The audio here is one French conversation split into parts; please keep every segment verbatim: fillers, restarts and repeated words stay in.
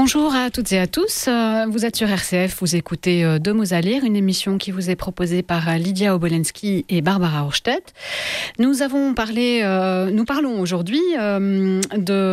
Bonjour à toutes et à tous, vous êtes sur R C F, vous écoutez Deux mots à lire, une émission qui vous est proposée par Lydia Obolensky et Barbara Horstedt. Nous avons parlé, euh, nous parlons aujourd'hui euh,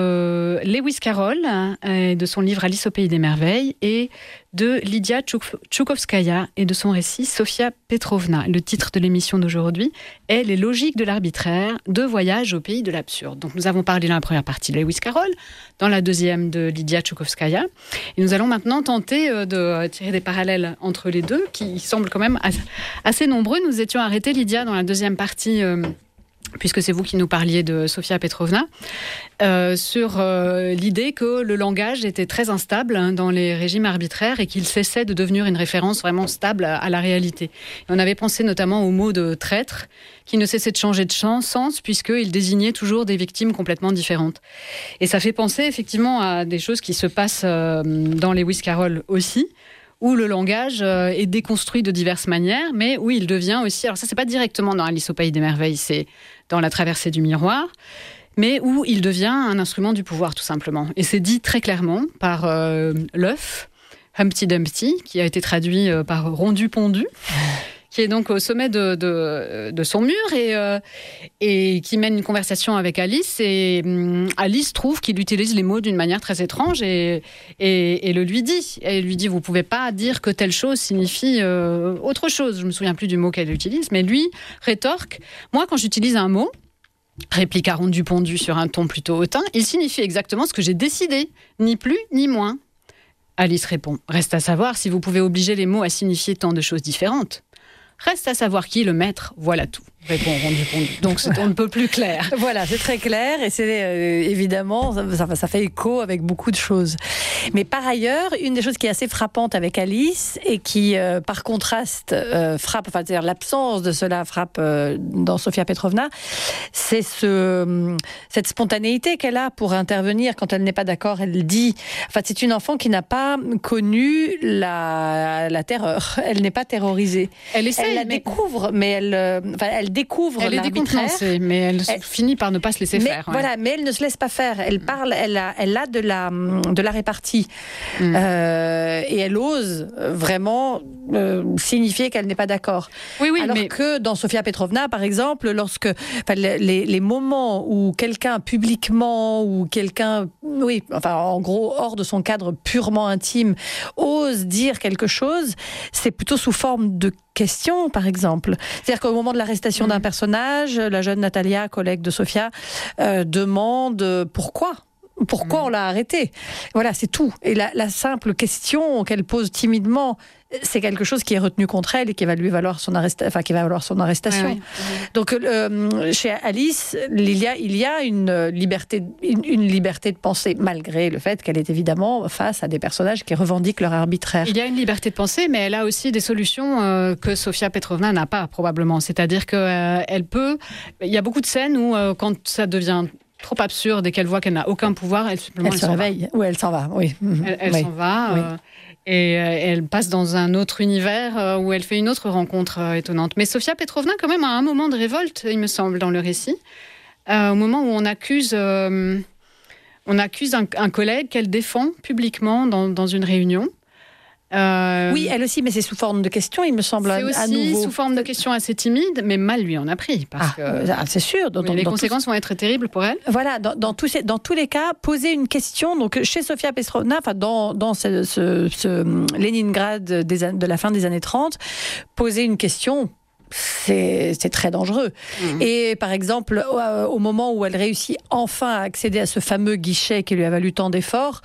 de Lewis Carroll et de son livre Alice au pays des merveilles et de Lydia Tchoukovskaya et de son récit Sofia Petrovna. Le titre de l'émission d'aujourd'hui est Les logiques de l'arbitraire, deux voyages au pays de l'absurde. Donc nous avons parlé dans la première partie de Lewis Carroll, dans la deuxième de Lydia Tchoukovskaya. Et nous allons maintenant tenter de tirer des parallèles entre les deux, qui semblent quand même assez nombreux. Nous étions arrêtés, Lydia, dans la deuxième partie, euh, puisque c'est vous qui nous parliez de Sofia Petrovna, euh, sur euh, l'idée que le langage était très instable hein, dans les régimes arbitraires et qu'il cessait de devenir une référence vraiment stable à, à la réalité. Et on avait pensé notamment au mot de traître, qui ne cessait de changer de sens puisqu'il désignait toujours des victimes complètement différentes. Et ça fait penser effectivement à des choses qui se passent euh, dans Lewis Carroll aussi, où le langage euh, est déconstruit de diverses manières, mais où il devient aussi... Alors ça, c'est pas directement dans Alice au pays des merveilles, c'est dans La traversée du miroir, mais où il devient un instrument du pouvoir, tout simplement. Et c'est dit très clairement par euh, l'œuf, Humpty Dumpty, qui a été traduit euh, par Rondu Pondu, qui est donc au sommet de, de, de son mur et, euh, et qui mène une conversation avec Alice. Et hum, Alice trouve qu'il utilise les mots d'une manière très étrange et, et, et le lui dit. Elle lui dit, vous ne pouvez pas dire que telle chose signifie euh, autre chose. Je ne me souviens plus du mot qu'elle utilise, mais lui rétorque, moi quand j'utilise un mot, répliqua Rondu Pondu sur un ton plutôt hautain, il signifie exactement ce que j'ai décidé, ni plus ni moins. Alice répond, reste à savoir si vous pouvez obliger les mots à signifier tant de choses différentes. Reste à savoir qui est le maître, voilà tout, répond Rondu Pondu. Donc c'est on ne peut plus clair. Voilà, c'est très clair et c'est euh, évidemment, ça, ça fait écho avec beaucoup de choses. Mais par ailleurs, une des choses qui est assez frappante avec Alice et qui, euh, par contraste, euh, frappe, enfin, c'est-à-dire l'absence de cela frappe euh, dans Sofia Petrovna, c'est ce, cette spontanéité qu'elle a pour intervenir quand elle n'est pas d'accord. Elle dit, enfin, c'est une enfant qui n'a pas connu la, la terreur. Elle n'est pas terrorisée. Elle essaie. Elle la mais... découvre, mais elle, euh, enfin, elle découvre elle l'arbitraire. Elle est décontenancée, mais elle, elle finit par ne pas se laisser mais, faire. Ouais. Voilà, mais elle ne se laisse pas faire. Elle parle, elle a, elle a de la, de la répartie, mm. euh, et elle ose vraiment euh, signifier qu'elle n'est pas d'accord. Oui, oui, alors mais... que dans Sofia Petrovna, par exemple, lorsque, enfin, les, les moments où quelqu'un publiquement ou quelqu'un, oui, enfin, en gros, hors de son cadre purement intime, ose dire quelque chose, c'est plutôt sous forme de question, par exemple. C'est-à-dire qu'au moment de l'arrestation mmh. d'un personnage, la jeune Natalia, collègue de Sofia, euh, demande pourquoi. Pourquoi mmh. on l'a arrêté ? Voilà, c'est tout. Et la, la simple question qu'elle pose timidement, c'est quelque chose qui est retenu contre elle et qui va lui valoir son, arresta- enfin, qui va valoir son arrestation. Ouais, ouais. Donc, euh, chez Alice, il y a, il y a une, liberté, une, une liberté de penser, malgré le fait qu'elle est évidemment face à des personnages qui revendiquent leur arbitraire. Il y a une liberté de penser, mais elle a aussi des solutions euh, que Sofia Petrovna n'a pas, probablement. C'est-à-dire qu'elle euh, peut... Il y a beaucoup de scènes où, euh, quand ça devient trop absurde et qu'elle voit qu'elle n'a aucun pouvoir, elle simplement elle, elle se réveille. Oui, elle s'en va. Oui. Elle, elle oui. s'en va. Oui. Euh, et euh, elle passe dans un autre univers euh, où elle fait une autre rencontre euh, étonnante. Mais Sofia Petrovna, quand même, a un moment de révolte, il me semble, dans le récit, euh, au moment où on accuse, euh, on accuse un, un collègue qu'elle défend publiquement dans, dans une réunion. Euh, oui, elle aussi, mais c'est sous forme de question, il me semble. C'est aussi à nouveau. sous forme de question assez timide, mais mal lui en a pris. Parce ah, que, ah, c'est sûr. Dans, oui, dans, les dans conséquences tous... vont être terribles pour elle. Voilà, dans, dans, tous, ces, dans tous les cas, poser une question. Donc, chez Sofia Petrovna, enfin, dans, dans ce, ce, ce Leningrad des, de la fin des années trente, poser une question. C'est, c'est très dangereux. Mmh. Et par exemple, au, au moment où elle réussit enfin à accéder à ce fameux guichet qui lui a valu tant d'efforts,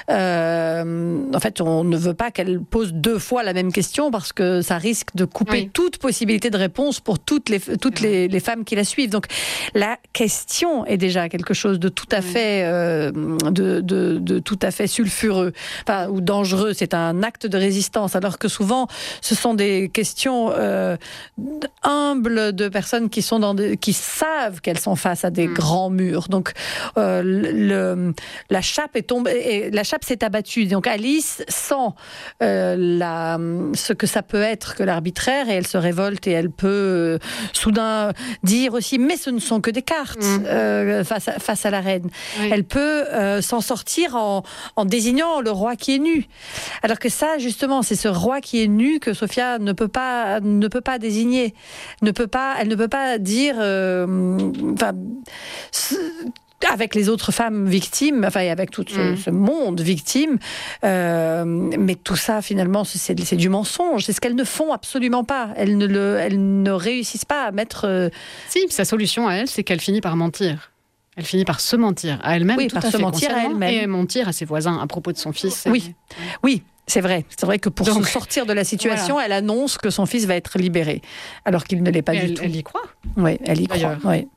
euh, en fait, on ne veut pas qu'elle pose deux fois la même question parce que ça risque de couper oui. toute possibilité de réponse pour toutes les toutes mmh. les, les femmes qui la suivent. Donc, la question est déjà quelque chose de tout à fait euh, de, de, de tout à fait sulfureux, enfin, ou dangereux. C'est un acte de résistance, alors que souvent, ce sont des questions euh, humble de personnes qui sont dans des, qui savent qu'elles sont face à des mmh. grands murs. Donc euh, le, la chape est tombée, et la chape s'est abattue. Donc Alice sent euh, la, ce que ça peut être que l'arbitraire, et elle se révolte, et elle peut euh, soudain dire aussi, mais ce ne sont que des cartes mmh. euh, face, à, face à la reine. Oui. Elle peut euh, s'en sortir en, en désignant le roi qui est nu. Alors que ça, justement, c'est ce roi qui est nu que Sophia ne peut pas, ne peut pas désigner. Ne peut pas, elle ne peut pas dire... Euh, enfin, avec les autres femmes victimes, enfin, avec tout ce, mmh. ce monde victime, euh, mais tout ça, finalement, c'est, c'est du mensonge. C'est ce qu'elles ne font absolument pas. Elles ne, le, elles ne réussissent pas à mettre... Euh... Si, sa solution à elle, c'est qu'elle finit par mentir. Elle finit par se mentir à elle-même, oui, tout par à se fait mentir à elle-même. Et mentir à ses voisins à propos de son fils. Oui, et... oui. C'est vrai, c'est vrai que pour Donc, se sortir de la situation, voilà. elle annonce que son fils va être libéré, alors qu'il ne l'est pas Mais du elle, tout. Elle y croit. Oui, elle y D'ailleurs. croit. Oui.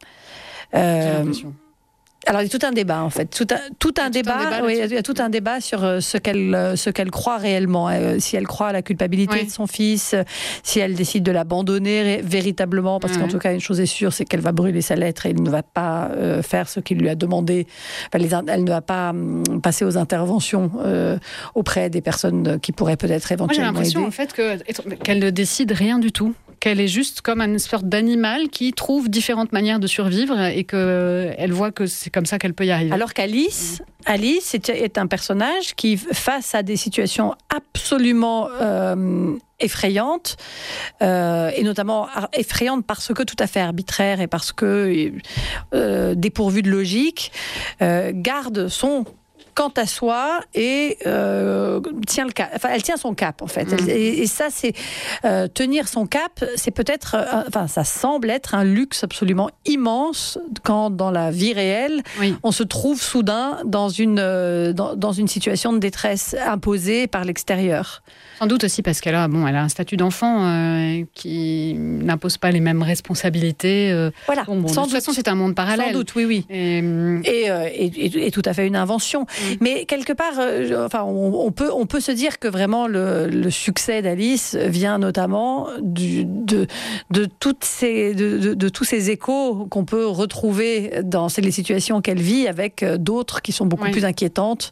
Euh, alors il y a tout un débat en fait, tout un, tout un, débat, tout un débat oui, il y a tout un débat sur ce qu'elle, ce qu'elle croit réellement, euh, si elle croit à la culpabilité oui. de son fils, si elle décide de l'abandonner ré- véritablement, parce ouais. qu'en tout cas une chose est sûre, c'est qu'elle va brûler sa lettre et elle ne va pas euh, faire ce qu'il lui a demandé. Enfin, les, elle ne va pas um, passer aux interventions euh, auprès des personnes qui pourraient peut-être éventuellement Moi, j'ai l'impression aider. en fait que, qu'elle ne décide rien du tout. Qu'elle est juste comme une sorte d'animal qui trouve différentes manières de survivre et qu'elle voit que c'est comme ça qu'elle peut y arriver. Alors qu'Alice, Alice est, est un personnage qui, face à des situations absolument euh, effrayantes, euh, et notamment effrayantes parce que tout à fait arbitraires et parce que euh, dépourvues de logique, euh, garde son... quant à soi et euh, tient le cap. Enfin, elle tient son cap en fait. Mmh. Et, et ça, c'est euh, tenir son cap. C'est peut-être, euh, enfin, ça semble être un luxe absolument immense quand dans la vie réelle, oui. on se trouve soudain dans une euh, dans, dans une situation de détresse imposée par l'extérieur. Sans doute aussi parce qu'elle a, bon, elle a un statut d'enfant euh, qui n'impose pas les mêmes responsabilités. Euh, voilà. Bon, bon, de toute façon, c'est un monde parallèle. Sans doute, oui, oui. Et, et, euh, et, et, et tout à fait une invention. Mm. Mais quelque part, euh, enfin, on, on peut, on peut se dire que vraiment le, le succès d'Alice vient notamment du, de, de toutes ces, de, de, de tous ces échos qu'on peut retrouver dans les situations qu'elle vit avec d'autres qui sont beaucoup oui. plus inquiétantes.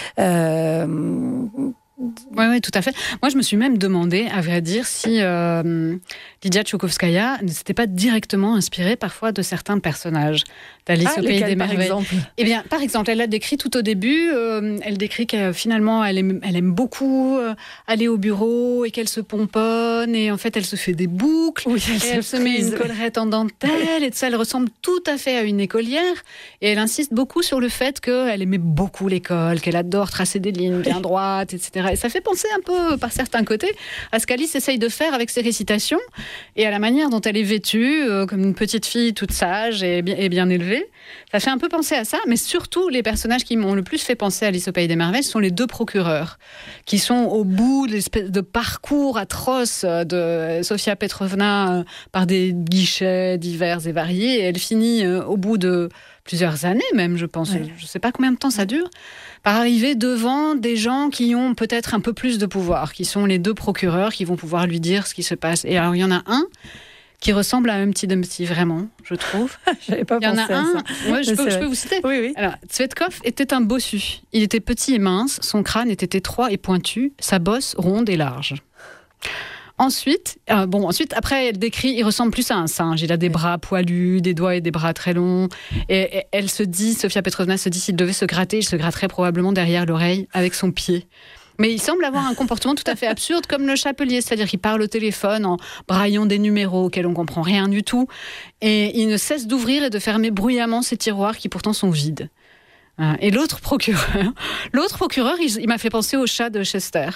Euh, Oui, oui, tout à fait. Moi, je me suis même demandé, à vrai dire, si euh, Lydia Tchoukovskaya ne s'était pas directement inspirée parfois de certains personnages d'Alice ah, au Pays des par Merveilles. Exemple Eh bien, par exemple, elle l'a décrit tout au début. Euh, elle décrit que finalement, elle aime, elle aime beaucoup euh, aller au bureau et qu'elle se pomponne et en fait, elle se fait des boucles. Oui, elle et se, elle se met une collerette en dentelle et tout ça. Elle ressemble tout à fait à une écolière et elle insiste beaucoup sur le fait qu'elle aimait beaucoup l'école, qu'elle adore tracer des lignes bien droites, et cetera. Et ça fait penser un peu, par certains côtés, à ce qu'Alice essaye de faire avec ses récitations et à la manière dont elle est vêtue, euh, comme une petite fille toute sage et bien, et bien élevée. Ça fait un peu penser à ça, mais surtout, les personnages qui m'ont le plus fait penser à Alice au Pays des Merveilles sont les deux procureurs, qui sont au bout de l'espèce de parcours atroce de Sofia Petrovna euh, par des guichets divers et variés. Et elle finit euh, au bout de plusieurs années même, je pense, ouais. je ne sais pas combien de temps ça dure, par arriver devant des gens qui ont peut-être un peu plus de pouvoir, qui sont les deux procureurs qui vont pouvoir lui dire ce qui se passe. Et alors, il y en a un qui ressemble à Humpty Dumpty, vraiment, je trouve. J'avais pas il y en pensé a à un, ça. ouais, je, peux, je peux vous citer. Oui, oui. Alors, Tsvetkov était un bossu. Il était petit et mince, son crâne était étroit et pointu, sa bosse ronde et large. Ensuite, euh, bon, ensuite, après, elle décrit, il ressemble plus à un singe. Il a des bras poilus, des doigts et des bras très longs. Et, et elle se dit, Sofia Petrovna se dit, s'il devait se gratter, il se gratterait probablement derrière l'oreille avec son pied. Mais il semble avoir un comportement tout à fait absurde, comme le chapelier, c'est-à-dire qu'il parle au téléphone en braillant des numéros auxquels on ne comprend rien du tout. Et il ne cesse d'ouvrir et de fermer bruyamment ses tiroirs qui pourtant sont vides. Et l'autre procureur, l'autre procureur, il, il m'a fait penser au chat de Chester.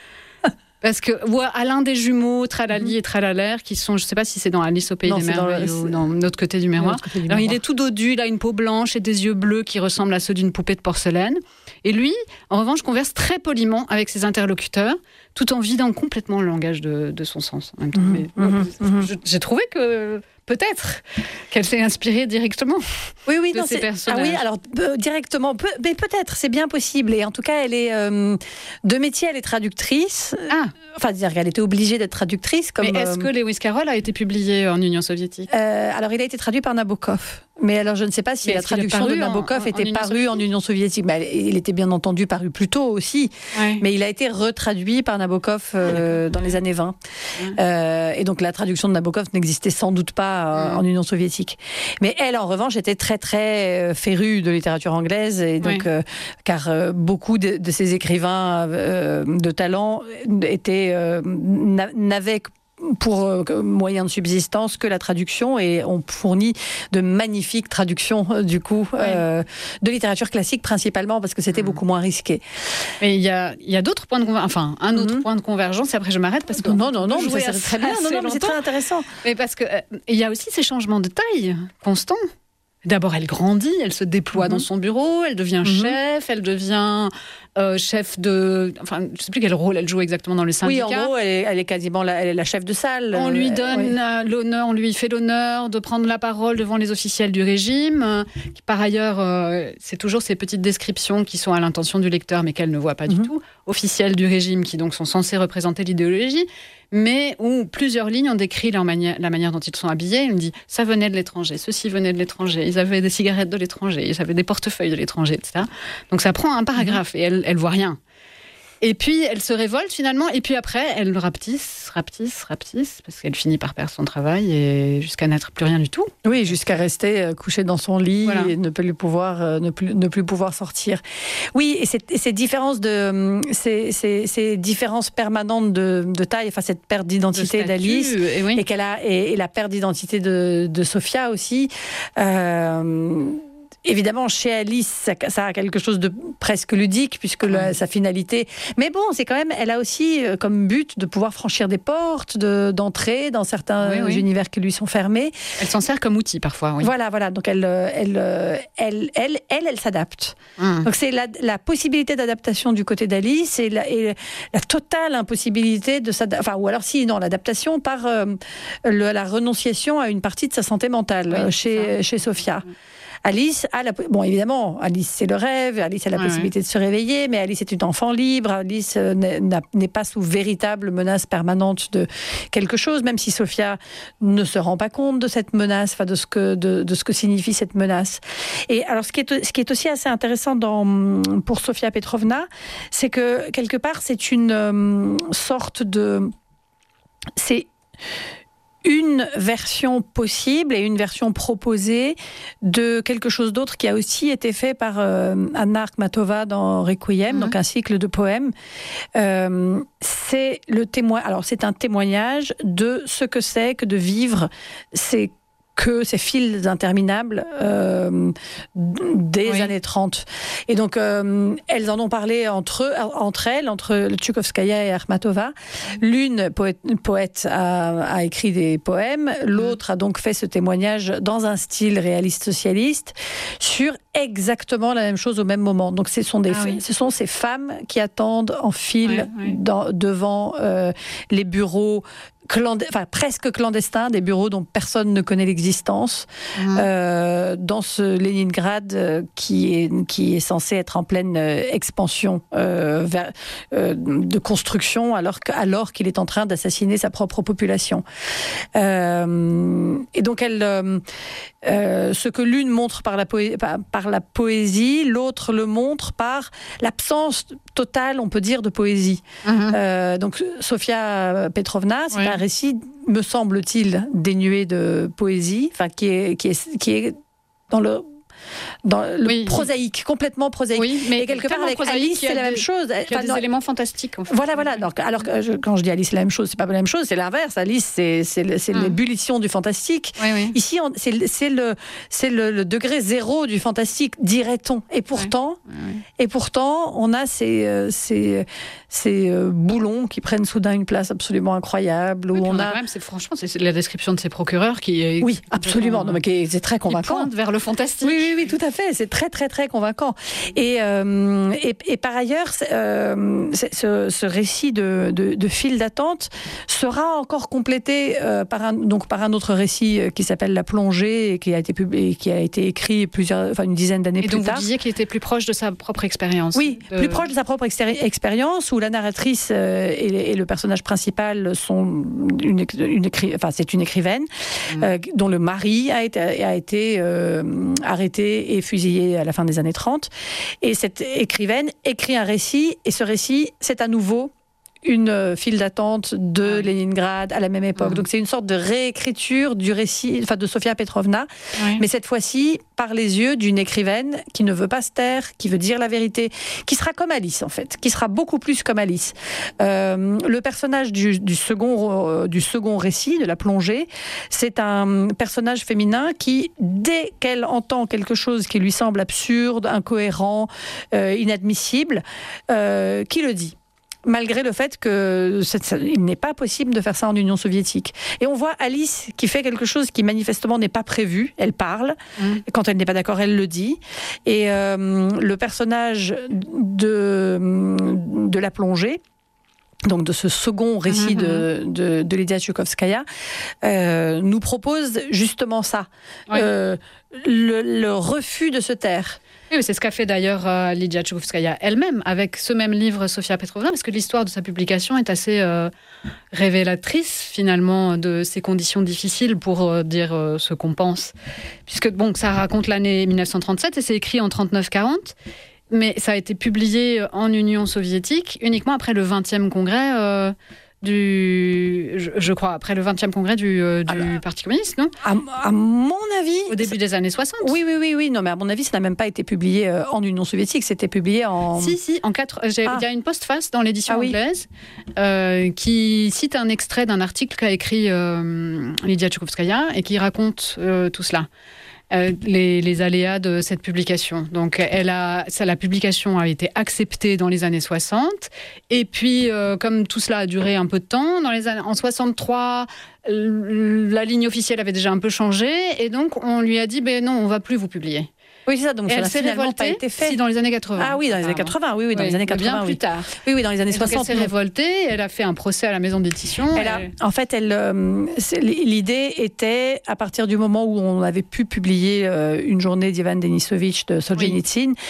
Parce que, ou à l'un des jumeaux, Tralali et Tralaler, qui sont, je ne sais pas si c'est dans Alice au Pays non, des Merveilles ou dans l'autre côté du miroir. Côté du Alors, miroir. Il est tout dodu, il a une peau blanche et des yeux bleus qui ressemblent à ceux d'une poupée de porcelaine. Et lui, en revanche, converse très poliment avec ses interlocuteurs, tout en vidant complètement le langage de, de son sens. En même temps. Mmh, Mais, mmh, euh, mmh. je, j'ai trouvé que peut-être qu'elle s'est inspirée directement. Oui, oui, de non, ces c'est... personnages. Ah oui, alors euh, directement, peu... mais peut-être, c'est bien possible. Et en tout cas, elle est euh, de métier, elle est traductrice. Ah. Enfin, dire qu'elle était obligée d'être traductrice. Comme, mais est-ce que Lewis Carroll a été publié en Union soviétique ? euh, Alors, il a été traduit par Nabokov. Mais alors, je ne sais pas si mais la traduction de Nabokov en, en, était en parue en Union soviétique. Mais il était bien entendu paru plus tôt aussi. Ouais. Mais il a été retraduit par Nabokov euh, dans les années vingt. Ouais. Euh, et donc, la traduction de Nabokov n'existait sans doute pas euh, ouais. en Union soviétique. Mais elle, en revanche, était très, très férue de littérature anglaise. Et donc, ouais. euh, car euh, beaucoup de, de ces écrivains euh, de talent étaient, euh, n'avaient pour euh, moyen de subsistance que la traduction, et on fournit de magnifiques traductions euh, du coup ouais. euh, de littérature classique principalement parce que c'était mmh. beaucoup moins risqué. Mais il y a, y a d'autres points de convergence, enfin un autre mmh. point de convergence, et après je m'arrête parce que non non non, mais ça c'est très bien, non, non mais c'est très intéressant. Mais parce que il euh, y a aussi ces changements de taille constants. D'abord, elle grandit, elle se déploie mmh. dans son bureau, elle devient mmh. chef, elle devient euh, chef de... Enfin, je ne sais plus quel rôle elle joue exactement dans le syndicat. Oui, en gros, elle est, elle est quasiment la, elle est la chef de salle. On lui donne oui. l'honneur, on lui fait l'honneur de prendre la parole devant les officiels du régime. Euh, par ailleurs, euh, c'est toujours ces petites descriptions qui sont à l'intention du lecteur, mais qu'elle ne voit pas mmh. du tout. Officiels du régime qui donc sont censés représenter l'idéologie, mais où plusieurs lignes ont décrit leur manière, la manière dont ils sont habillés. On dit « ça venait de l'étranger, ceci venait de l'étranger, ils avaient des cigarettes de l'étranger, ils avaient des portefeuilles de l'étranger, et cetera » Donc ça prend un paragraphe mmh. et elle elle voit rien. Et puis, elle se révolte finalement, et puis après, elle rapetisse, rapetisse, rapetisse, parce qu'elle finit par perdre son travail, et jusqu'à n'être plus rien du tout. Oui, jusqu'à rester couchée dans son lit voilà. et ne plus pouvoir, ne plus, ne plus pouvoir sortir. Oui, et, et ces différences de, ces, ces, ces différences permanentes de, de taille, enfin cette perte d'identité d'Alice, et, oui. et qu'elle a, et, et la perte d'identité de, de Sophia aussi. Euh, Évidemment, chez Alice, ça, ça a quelque chose de presque ludique, puisque le, sa finalité... Mais bon, c'est quand même... Elle a aussi euh, comme but de pouvoir franchir des portes, de, d'entrer dans certains oui, oui. univers qui lui sont fermés. Elle s'en sert comme outil, parfois, oui. Voilà, voilà. Donc, elle, elle, elle, elle, elle, elle, elle s'adapte. Hum. Donc, c'est la, la possibilité d'adaptation du côté d'Alice et la, et la totale impossibilité de s'adapter... Enfin, ou alors, si, non, l'adaptation par euh, le, la renonciation à une partie de sa santé mentale oui, chez, chez Sophia. Hum. Alice a la... Bon, évidemment, Alice, c'est le rêve, Alice a la ouais, possibilité ouais. de se réveiller, mais Alice est une enfant libre, Alice n'est, n'est pas sous véritable menace permanente de quelque chose, même si Sophia ne se rend pas compte de cette menace, enfin de ce que, de, de ce que signifie cette menace. Et alors, ce qui est, ce qui est aussi assez intéressant dans, pour Sofia Petrovna, c'est que, quelque part, c'est une euh, sorte de... C'est... une version possible et une version proposée de quelque chose d'autre qui a aussi été fait par euh, Anna Akhmatova dans Requiem, mmh. donc un cycle de poèmes. Euh, c'est le témoin. Alors c'est un témoignage de ce que c'est que de vivre ces que ces fils interminables euh, des oui. années trente. Et donc, euh, elles en ont parlé entre, eux, entre elles, entre Tchoukovskaya et Akhmatova. L'une, poète, poète a, a écrit des poèmes, l'autre a donc fait ce témoignage dans un style réaliste socialiste sur exactement la même chose au même moment. Donc, ce sont, des, ah oui. ce sont ces femmes qui attendent en file oui, oui. Dans, devant euh, les bureaux Clandest... enfin, presque clandestins, des bureaux dont personne ne connaît l'existence, mmh. euh, dans ce Leningrad euh, qui, est, qui est censé être en pleine euh, expansion euh, vers, euh, de construction, alors, alors qu'il est en train d'assassiner sa propre population. Euh, et donc, elle, euh, euh, ce que l'une montre par la, poé... par, par la poésie, l'autre le montre par l'absence totale, on peut dire, de poésie. Mmh. Euh, donc, Sofia Petrovna, c'est oui. un récit, me semble-t-il, dénué de poésie, enfin qui est qui est qui est dans le dans le oui. prosaïque, complètement prosaïque. Oui, mais et quelque part avec Alice, c'est la même des, chose. Il y a enfin, des non, éléments fantastiques. En fait. Voilà, voilà. Alors, alors que je, quand je dis Alice, c'est la même chose, c'est pas la même chose, c'est l'inverse. Alice, c'est c'est, c'est hum. l'ébullition du fantastique. Oui, oui. Ici, on, c'est c'est le c'est le, le degré zéro du fantastique, dirait-on. Et pourtant, oui. Oui, oui. et pourtant, on a ces ces ces euh, boulons qui prennent soudain une place absolument incroyable. Où oui, on, on a, a même, c'est franchement, c'est la description de ces procureurs qui est oui, absolument, non, mais qui est, c'est très convaincant. Qui pointe vers le fantastique. Oui, oui, oui, oui, tout à fait. C'est très, très, très convaincant. Et, euh, et, et par ailleurs, euh, ce, ce récit de, de, de file d'attente sera encore complété euh, par, un, donc par un autre récit qui s'appelle La Plongée et qui a été, publié, qui a été écrit plusieurs, enfin, une dizaine d'années et plus tard. Et donc vous disiez qu'il était plus proche de sa propre expérience. Oui, de... plus proche de sa propre expérience, où la narratrice euh, et, et le personnage principal sont une, une, écri... enfin, c'est une écrivaine mmh. euh, dont le mari a été, a été euh, arrêté et fusillé à la fin des années trente. Et cette écrivaine écrit un récit, et ce récit, c'est à nouveau une file d'attente de oui. Leningrad à la même époque. Oui. Donc c'est une sorte de réécriture du récit, enfin de Sofia Petrovna, oui. mais cette fois-ci par les yeux d'une écrivaine qui ne veut pas se taire, qui veut dire la vérité, qui sera comme Alice en fait, qui sera beaucoup plus comme Alice. Euh, le personnage du, du second euh, du second récit, de La Plongée, c'est un personnage féminin qui, dès qu'elle entend quelque chose qui lui semble absurde, incohérent, euh, inadmissible, euh, qui le dit. Malgré le fait qu'il n'est pas possible de faire ça en Union soviétique. Et on voit Alice qui fait quelque chose qui manifestement n'est pas prévu. Elle parle. Mmh. Quand elle n'est pas d'accord, elle le dit. Et euh, le personnage de, de La Plongée, donc de ce second récit mmh. de, de, de Lydia Tchoukovskaya, euh, nous propose justement ça. Oui. Euh, le, le refus de se taire. Oui, c'est ce qu'a fait d'ailleurs euh, Lydia Tchoukovskaya elle-même avec ce même livre Sofia Petrovna, parce que l'histoire de sa publication est assez euh, révélatrice finalement de ces conditions difficiles pour euh, dire euh, ce qu'on pense. Puisque bon, ça raconte l'année dix-neuf cent trente-sept et c'est écrit en trente-neuf quarante, mais ça a été publié en Union soviétique uniquement après le vingtième congrès euh, du, je, je crois, après le vingtième congrès du, euh, du Alors, Parti communiste, non ? à, à mon avis... Au début des années soixante. Oui, oui, oui, oui. Non, mais à mon avis, ça n'a même pas été publié euh, en Union soviétique, c'était publié en... Si, si, en quatre... Il ah. y a une postface dans l'édition ah, anglaise oui. euh, qui cite un extrait d'un article qu'a écrit euh, Lydia Tchoukovskaya et qui raconte euh, tout cela. Euh, les, les aléas de cette publication. Donc, elle a, ça, la publication a été acceptée dans les années soixante. Et puis, euh, comme tout cela a duré un peu de temps, dans les années, en soixante-trois, euh, la ligne officielle avait déjà un peu changé. Et donc, on lui a dit, ben non, on ne va plus vous publier. Oui, c'est ça. Donc, et ça elle s'est révoltée pas été fait. Si, dans les années quatre-vingts. Ah oui, dans les années quatre-vingts. Oui, oui, dans oui, les années quatre-vingts. Bien oui. plus tard. Oui, oui, dans les années et soixante. Donc elle s'est révoltée. Elle a fait un procès à la maison d'édition. Elle a, en fait, elle, euh, l'idée était, à partir du moment où on avait pu publier euh, Une journée d'Ivan Denisovitch de Solzhenitsyn, oui.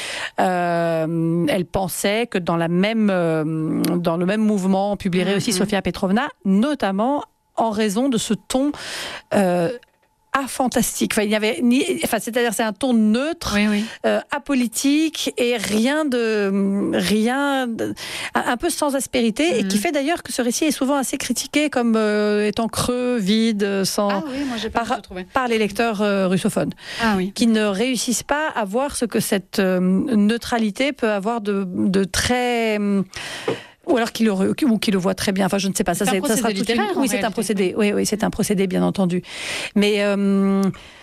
euh, elle pensait que dans la même, euh, dans le même mouvement, on publierait mm-hmm. aussi Sofia Petrovna, notamment en raison de ce ton. Euh, Ah, fantastique. Enfin, il y avait ni, enfin, c'est-à-dire c'est un ton neutre, oui, oui. Euh, apolitique et rien de, rien, de, un peu sans aspérité mm-hmm. et qui fait d'ailleurs que ce récit est souvent assez critiqué comme euh, étant creux, vide, sans ah, oui, moi, j'ai pas par, trouvé. par les lecteurs euh, russophones, ah, oui. qui ne réussissent pas à voir ce que cette euh, neutralité peut avoir de, de très euh, ou alors qu'il le, ou qu'il le voit très bien. Enfin, je ne sais pas. Ça, c'est, c'est, ça sera tout une... Oui, c'est réalité. un procédé. Oui, oui, c'est un procédé, bien entendu. Mais euh,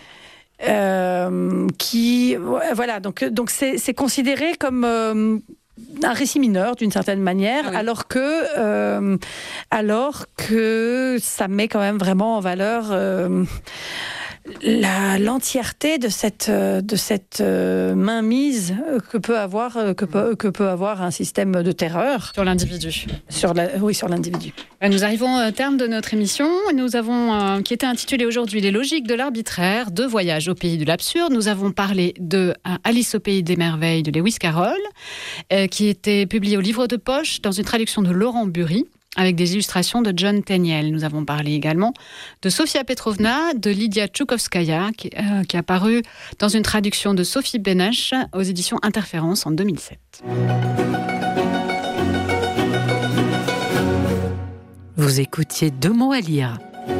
euh, qui, voilà. Donc, donc c'est, c'est considéré comme euh, un récit mineur d'une certaine manière, ah oui. alors que, euh, alors que ça met quand même vraiment en valeur. Euh, La, l'entièreté de cette, de cette mainmise que peut avoir, que peut, que peut avoir un système de terreur. Sur l'individu. Sur la, oui, sur l'individu. Nous arrivons au terme de notre émission. Nous avons, euh, qui était intitulée aujourd'hui Les logiques de l'arbitraire, deux voyages au pays de l'absurde. Nous avons parlé de euh, Alice au pays des merveilles de Lewis Carroll, euh, qui était publié au livre de poche dans une traduction de Laurent Bury, avec des illustrations de John Tenniel. Nous avons parlé également de Sofia Petrovna, de Lydia Tchoukovskaya, qui, euh, qui a paru dans une traduction de Sophie Benesch aux éditions Interférence en deux mille sept. Vous écoutiez Deux mots à lire.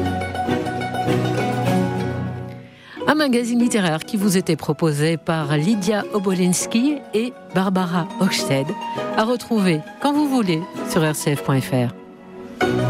Un magazine littéraire qui vous était proposé par Lydia Obolensky et Barbara Hochstedt, à retrouver quand vous voulez sur r c f point f r.